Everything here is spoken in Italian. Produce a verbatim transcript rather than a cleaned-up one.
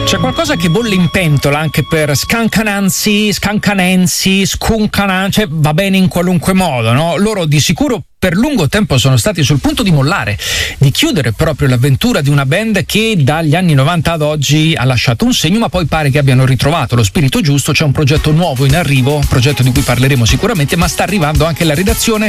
C'è qualcosa che bolle in pentola anche per Scancananzi, Scancanensi, Scuncanan, cioè va bene in qualunque modo, no? Loro di sicuro per lungo tempo sono stati sul punto di mollare, di chiudere proprio l'avventura di una band che dagli anni novanta ad oggi ha lasciato un segno, ma poi pare che abbiano ritrovato lo spirito giusto. C'è un progetto nuovo in arrivo, un progetto di cui parleremo sicuramente, ma sta arrivando anche la redazione